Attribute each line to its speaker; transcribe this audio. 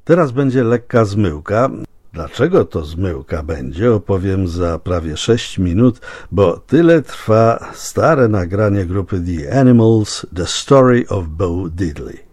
Speaker 1: Teraz będzie lekka zmyłka. Dlaczego to zmyłka będzie, opowiem za prawie 6 minut, bo tyle trwa stare nagranie grupy The Animals, The Story of Bo Diddley.